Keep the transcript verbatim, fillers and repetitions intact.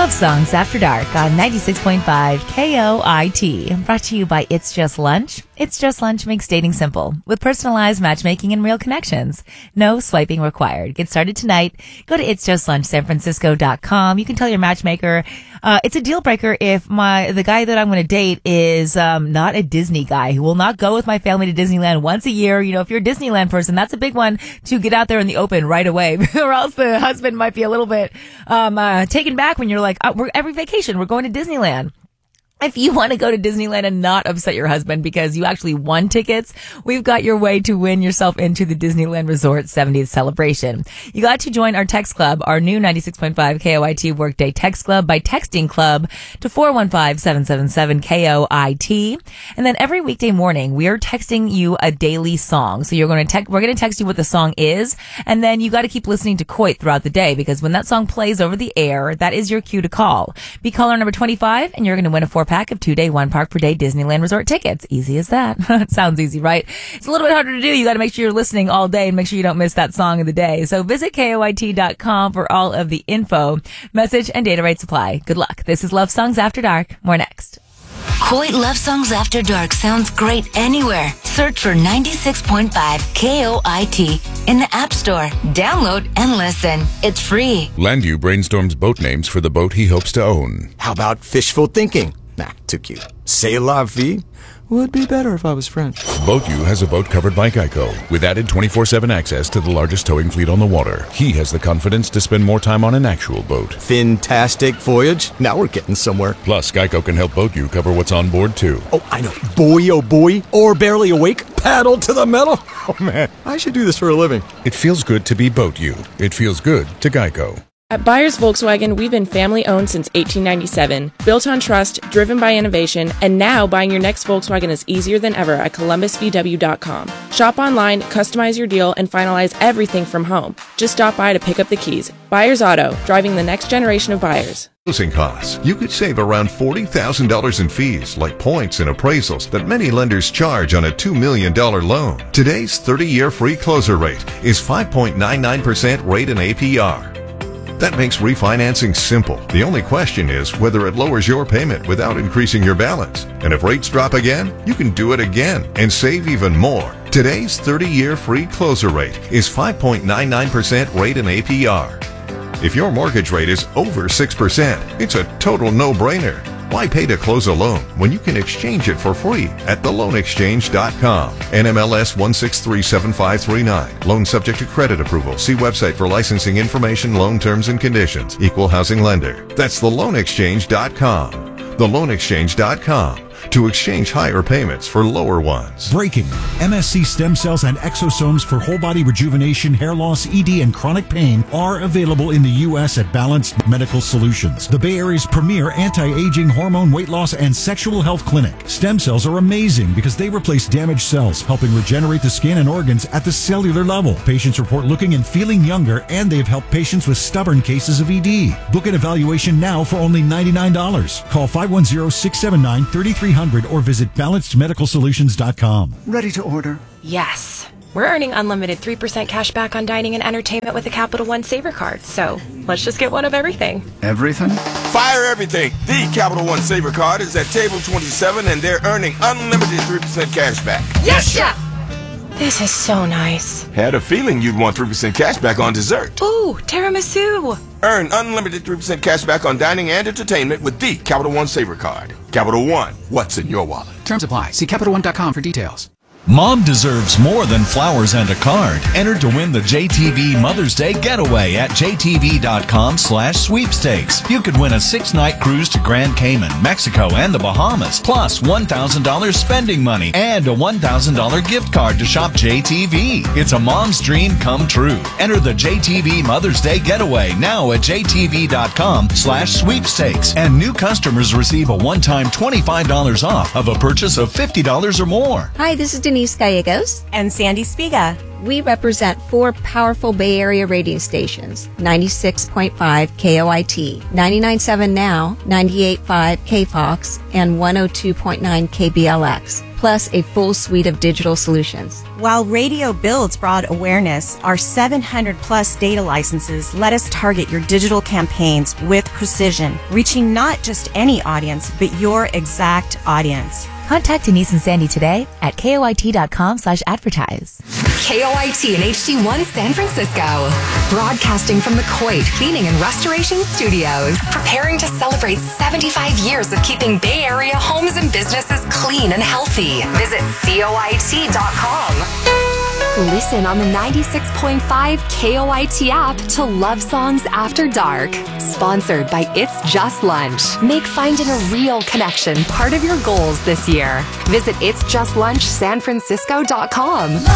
Love Songs After Dark on ninety-six point five K O I T. Brought to you by It's Just Lunch. It's Just Lunch makes dating simple with personalized matchmaking and real connections. No swiping required. Get started tonight. Go to its just lunch san francisco dot com. You can tell your matchmaker, uh, it's a deal breaker if my, the guy that I'm going to date is, um, not a Disney guy who will not go with my family to Disneyland once a year. You know, if you're a Disneyland person, that's a big one to get out there in the open right away, or else the husband might be a little bit, um, uh, taken back when you're like, oh, we're every vacation, we're going to Disneyland. If you want to go to Disneyland and not upset your husband because you actually won tickets, we've got your way to win yourself into the Disneyland Resort seventieth celebration. You got to join our text club, our new ninety-six point five K O I T Workday Text Club, by texting club to four one five, seven seven seven, K O I T. And then every weekday morning, we are texting you a daily song. So you're going to text, we're going to text you what the song is. And then you got to keep listening to Coit throughout the day, because when that song plays over the air, that is your cue to call. Be caller number twenty-five, and you're going to win a four pack of two-day, one-park-per-day Disneyland Resort tickets. Easy as that. It sounds easy, right? It's a little bit harder to do. You got to make sure you're listening all day and make sure you don't miss that song of the day. So visit K O I T dot com for all of the info. Message and data rates apply. Good luck. This is Love Songs After Dark. More next. Coit Love Songs After Dark sounds great anywhere. Search for ninety-six point five K O I T in the App Store. Download and listen. It's free. Landu brainstorms boat names for the boat he hopes to own. How about fishful thinking? Nah, too cute. C'est la vie? Would be better if I was French. BoatU has a boat covered by Geico with added twenty-four seven access to the largest towing fleet on the water. He has the confidence to spend more time on an actual boat. Fantastic voyage. Now we're getting somewhere. Plus, Geico can help BoatU cover what's on board, too. Oh, I know. Boy, oh boy. Or barely awake. Paddle to the metal. Oh, man. I should do this for a living. It feels good to be BoatU. It feels good to Geico. At Byers Volkswagen, we've been family-owned since eighteen ninety-seven, built on trust, driven by innovation, and now buying your next Volkswagen is easier than ever at columbus v w dot com. Shop online, customize your deal, and finalize everything from home. Just stop by to pick up the keys. Byers Auto, driving the next generation of buyers. Closing costs. You could save around forty thousand dollars in fees, like points and appraisals, that many lenders charge on a two million dollars loan. Today's thirty-year free closer rate is five point nine nine percent rate and A P R. That makes refinancing simple. The only question is whether it lowers your payment without increasing your balance. And if rates drop again, you can do it again and save even more. Today's thirty-year free closer rate is five point nine nine percent rate and A P R. If your mortgage rate is over six percent, it's a total no-brainer. Why pay to close a loan when you can exchange it for free at the loan exchange dot com? N M L S one six three seven five three nine. Loan subject to credit approval. See website for licensing information, loan terms and conditions. Equal housing lender. That's the loan exchange dot com. the loan exchange dot com. To exchange higher payments for lower ones. Breaking. M S C stem cells and exosomes for whole body rejuvenation, hair loss, E D, and chronic pain are available in the U S at Balanced Medical Solutions, the Bay Area's premier anti-aging, hormone, weight loss, and sexual health clinic. Stem cells are amazing because they replace damaged cells, helping regenerate the skin and organs at the cellular level. Patients report looking and feeling younger, and they've helped patients with stubborn cases of E D. Book an evaluation now for only ninety-nine dollars. Call five one zero, six seven nine, three three zero zero or visit balanced medical solutions dot com. Ready to order? Yes. We're earning unlimited three percent cash back on dining and entertainment with the Capital One Saver Card, so let's just get one of everything. Everything? Fire everything! The Capital One Saver Card is at table twenty-seven, and they're earning unlimited three percent cash back. Yes, Chef! This is so nice. Had a feeling you'd want three percent cash back on dessert. Ooh, tiramisu! Earn unlimited three percent cash back on dining and entertainment with the Capital One Saver Card. Capital One, what's in your wallet? Terms apply. See Capital One dot com for details. Mom deserves more than flowers and a card. Enter to win the J T V Mother's Day Getaway at J T V dot com slash sweepstakes. You could win a six-night cruise to Grand Cayman, Mexico, and the Bahamas, plus one thousand dollars spending money and a one thousand dollars gift card to shop J T V. It's a mom's dream come true. Enter the J T V Mother's Day Getaway now at J T V dot com slash sweepstakes. And new customers receive a one-time twenty-five dollars off of a purchase of fifty dollars or more. Hi, this is Denise Gallegos and Sandy Spiga. We represent four powerful Bay Area radio stations, ninety-six point five K O I T, ninety-nine point seven Now, ninety-eight point five K Fox, and one oh two point nine K B L X, plus a full suite of digital solutions. While radio builds broad awareness, our seven hundred plus data licenses let us target your digital campaigns with precision, reaching not just any audience, but your exact audience. Contact Denise and Sandy today at koit.com slash advertise. K O I T and H D one San Francisco. Broadcasting from the Coit Cleaning and Restoration Studios. Preparing to celebrate seventy-five years of keeping Bay Area homes and businesses clean and healthy. Visit coit dot com. Listen on the ninety-six point five K O I T app to Love Songs After Dark. Sponsored by It's Just Lunch. Make finding a real connection part of your goals this year. Visit its just lunch san francisco dot com.